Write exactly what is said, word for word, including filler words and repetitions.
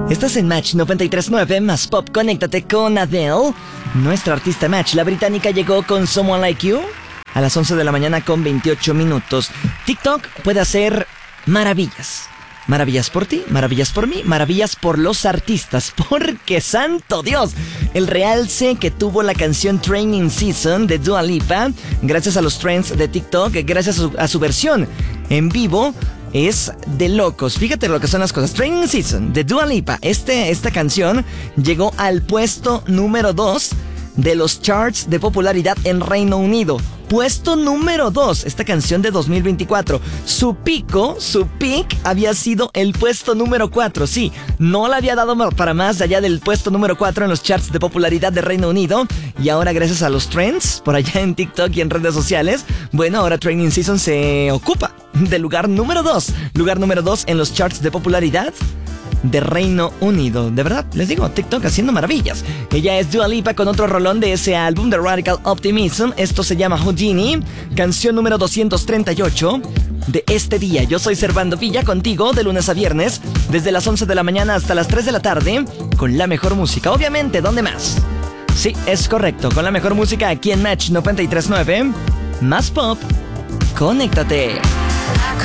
Estás en Match noventa y tres punto nueve, más pop, conéctate con Adele. Nuestra artista Match, la británica, llegó con Someone Like You a las once de la mañana con veintiocho minutos. TikTok puede hacer maravillas. Maravillas por ti, maravillas por mí, maravillas por los artistas. Porque, santo Dios, el realce que tuvo la canción Training Season de Dua Lipa, gracias a los trends de TikTok, gracias a su, a su versión en vivo, es de locos. Fíjate lo que son las cosas. Training Season de Dua Lipa. Este, esta canción llegó al puesto número dos de los charts de popularidad en Reino Unido. Puesto número dos, esta canción de dos mil veinticuatro. Su pico, su peak, había sido el puesto número cuatro. Sí, no la había dado para más allá del puesto número cuatro en los charts de popularidad de Reino Unido. Y ahora, gracias a los trends por allá en TikTok y en redes sociales, bueno, ahora Training Season se ocupa del lugar número dos. Lugar número dos en los charts de popularidad de Reino Unido. De verdad, les digo, TikTok haciendo maravillas. Ella es Dua Lipa con otro rolón de ese álbum de Radical Optimism. Esto se llama Houdini, canción número doscientos treinta y ocho de este día. Yo soy Servando Villa, contigo de lunes a viernes, desde las once de la mañana hasta las tres de la tarde, con la mejor música. Obviamente, ¿dónde más? Sí, es correcto, con la mejor música aquí en Match noventa y tres punto nueve. Más pop, conéctate.